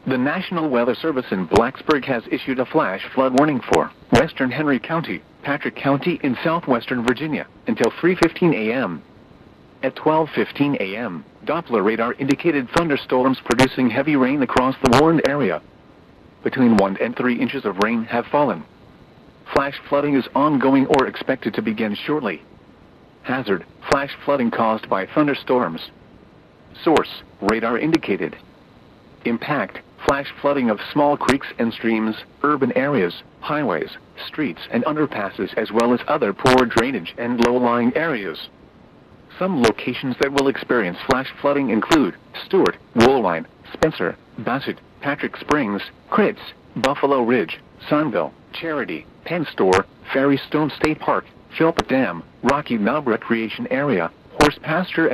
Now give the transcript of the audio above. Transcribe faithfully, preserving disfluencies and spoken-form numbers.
The National Weather Service in Blacksburg has issued a flash flood warning for western Henry County, Patrick County in southwestern Virginia, until three fifteen a m At twelve fifteen a m, Doppler radar indicated thunderstorms producing heavy rain across the warned area. Between one and three inches of rain have fallen. Flash flooding is ongoing or expected to begin shortly. Hazard: flash flooding caused by thunderstorms. Source: radar indicated. Impact: flash flooding of small creeks and streams, urban areas, highways, streets and underpasses, as well as other poor drainage and low-lying areas. Some locations that will experience flash flooding include Stewart, Woolwine, Spencer, Bassett, Patrick Springs, Kritz, Buffalo Ridge, Sunville, Charity, Penn Store, Ferry Stone State Park, Philpott Dam, Rocky Knob Recreation Area, Horse Pasture,